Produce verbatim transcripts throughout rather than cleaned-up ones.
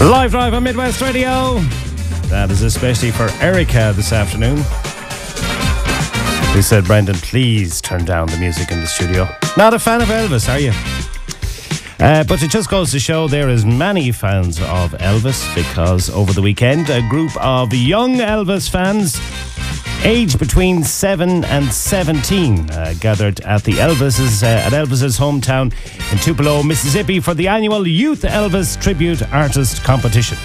Live Drive on Midwest Radio. That is especially for Erica this afternoon, who said, Brendan, please turn down the music in the studio. Not a fan of Elvis, are you? Uh, but it just goes to show there is many fans of Elvis, because over the weekend a group of young Elvis fans aged between seven and seventeen uh, gathered at the Elvis's uh, at Elvis's hometown in Tupelo, Mississippi, for the annual Youth Elvis Tribute Artist Competition.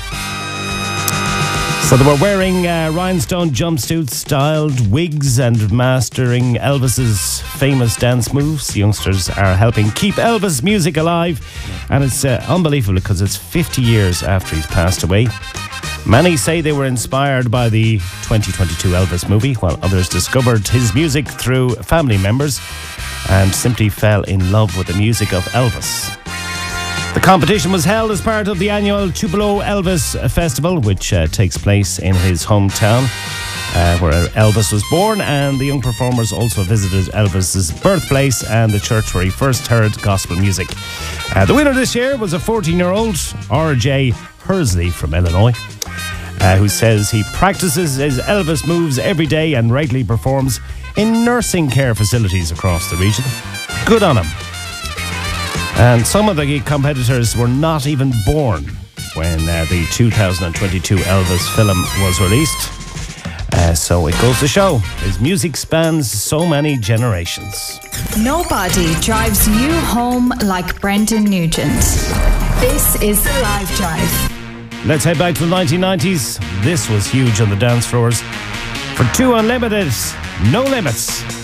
So they were wearing uh, rhinestone jumpsuits, styled wigs, and mastering Elvis's famous dance moves. The youngsters are helping keep Elvis music alive, and it's uh, unbelievable because it's fifty years after he's passed away. Many say they were inspired by the twenty twenty-two Elvis movie, while others discovered his music through family members and simply fell in love with the music of Elvis. The competition was held as part of the annual Tupelo Elvis Festival, which uh, takes place in his hometown, uh, where Elvis was born, and the young performers also visited Elvis's birthplace and the church where he first heard gospel music. Uh, the winner this year was a fourteen-year-old, R J Hersley from Illinois, uh, who says he practices his Elvis moves every day and regularly performs in nursing care facilities across the region. Good on him. And some of the competitors were not even born when uh, the two thousand twenty-two Elvis film was released. Uh, so it goes to show his music spans so many generations. Nobody drives you home like Brendan Nugent. This is the Live Drive. Let's head back to the nineteen nineties. This was huge on the dance floors. For two Unlimited, No Limits.